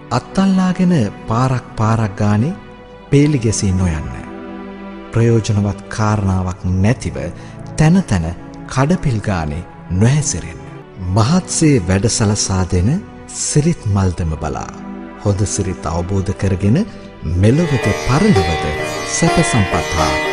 අත්තල්ලාගෙන පාරක් ගානේ පේලි ගැසී නොයන්න. ප්‍රයෝජනවත් කාරණාවක් නැතිව තැන තැන කඩපිල් ගානේ නොහැසිරෙන්න. මහත්සේ වැඩසලසා දෙන සිරිත් මල්දම බලා හොඳ සිරිත් අවබෝධ කරගෙන මෙලොවද පරලොවද සැප සම්පත් හා